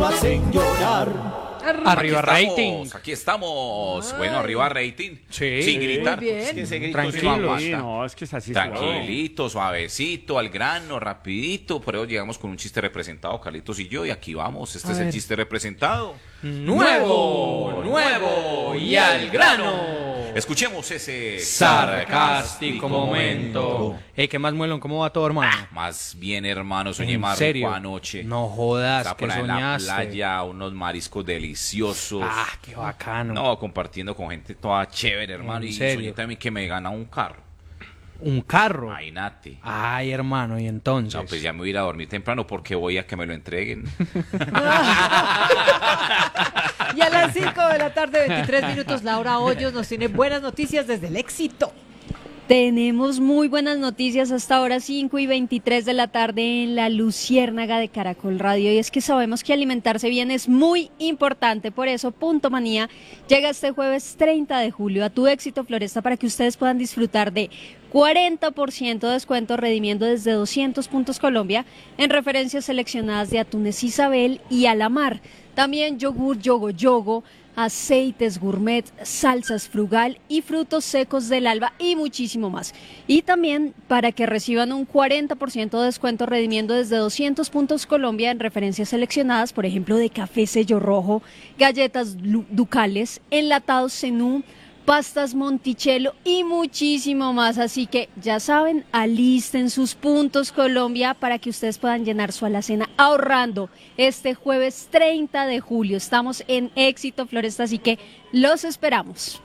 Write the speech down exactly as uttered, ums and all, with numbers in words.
lo hacen llorar. Arriba aquí rating. Estamos, aquí estamos. Bueno, arriba rating. Sí. Sin gritar. Muy bien. Es que ese grito Tranquilo. sí no aguanta. Sí, no, es que es así. Tranquilito, suavecito, al grano, rapidito. Por eso llegamos con un chiste representado, Carlitos y yo. Y aquí vamos. Este A es ver. el chiste representado. Nuevo, nuevo y al grano. Escuchemos ese Sarcástico momento. Eh, ¿qué más, Muelón? ¿Cómo va todo, hermano? Más bien, hermano, soñé ¿En más serio? rico anoche. No jodas, Estaba que por ahí en la soñaste. playa, unos mariscos deliciosos. Ah, qué bacano. No, compartiendo con gente toda chévere, hermano. ¿En Y serio? soñé también que me gana un carro. Un carro. Imagínate. Ay, hermano, y entonces. No, pues ya me voy a ir a dormir temprano porque voy a que me lo entreguen. Y a las cinco de la tarde, veintitrés minutos, Laura Hoyos nos tiene buenas noticias desde el éxito. Tenemos muy buenas noticias hasta ahora cinco y veintitrés de la tarde en la Luciérnaga de Caracol Radio, y es que sabemos que alimentarse bien es muy importante. Por eso Punto Manía llega este jueves treinta de julio a Tu Éxito Floresta para que ustedes puedan disfrutar de cuarenta por ciento de descuento redimiendo desde doscientos puntos Colombia en referencias seleccionadas de Atunes Isabel y Alamar. También yogur Yogo Yogo, aceites gourmet, salsas frugal y frutos secos del alba y muchísimo más. Y también para que reciban un cuarenta por ciento de descuento redimiendo desde doscientos puntos Colombia en referencias seleccionadas, por ejemplo, de café sello rojo, galletas Lu- ducales, enlatados Zenú, pastas Monticello y muchísimo más. Así que ya saben, alisten sus puntos Colombia para que ustedes puedan llenar su alacena ahorrando este jueves treinta de julio. Estamos en Éxito Floresta, así que los esperamos.